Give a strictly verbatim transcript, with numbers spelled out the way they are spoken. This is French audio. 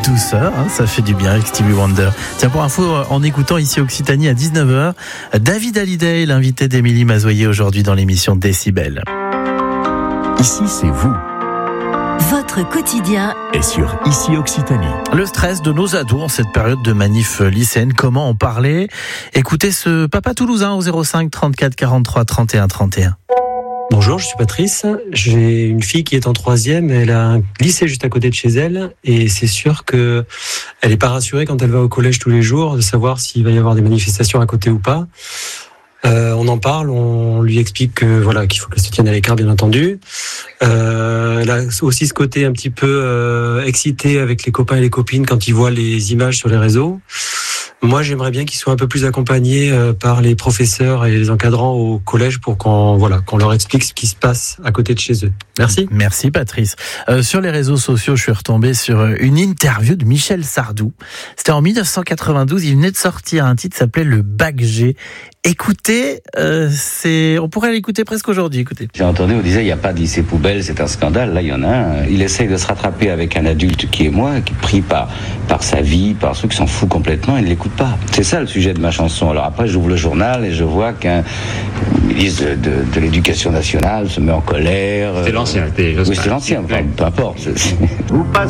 douceur, hein, ça fait du bien avec Stevie Wonder. Tiens, pour info, en écoutant ici Occitanie à dix-neuf heures, David Hallyday, l'invité d'Émilie Mazoyer aujourd'hui dans l'émission Décibel. Ici, c'est vous. Votre quotidien Et sur Ici Occitanie. Le stress de nos ados en cette période de manif lycéenne, comment en parler? Écoutez ce papa toulousain au zéro cinq trente-quatre quarante-trois trente et un trente et un. Bonjour, je suis Patrice. J'ai une fille qui est en troisième. Elle a un lycée juste à côté de chez elle. Et c'est sûr que elle est pas rassurée quand elle va au collège tous les jours de savoir s'il va y avoir des manifestations à côté ou pas. Euh, on en parle, on lui explique que voilà qu'il faut qu'elle se tienne à l'écart, bien entendu. Euh, elle a aussi ce côté un petit peu euh, excité avec les copains et les copines quand ils voient les images sur les réseaux. Moi, j'aimerais bien qu'ils soient un peu plus accompagnés euh, par les professeurs et les encadrants au collège pour qu'on voilà qu'on leur explique ce qui se passe à côté de chez eux. Merci. Merci Patrice. Euh, sur les réseaux sociaux, je suis retombé sur une interview de Michel Sardou. C'était en dix-neuf cent quatre-vingt-douze. Il venait de sortir un titre qui s'appelait Le Bac G. Écoutez, euh, c'est, on pourrait l'écouter presque aujourd'hui. Écoutez. J'ai entendu, on disait il n'y a pas de lycée poubelle, c'est un scandale. Là, il y en a un. Il essaye de se rattraper avec un adulte qui est moi, qui est pris par par sa vie, par ceux qui s'en fout complètement. Il ne l'écoute pas. C'est ça le sujet de ma chanson. Alors après, j'ouvre le journal et je vois qu'un ministre de, de, de l'Éducation nationale se met en colère. C'est l'ancien. Oui, c'est l'ancien. Enfin, peu importe.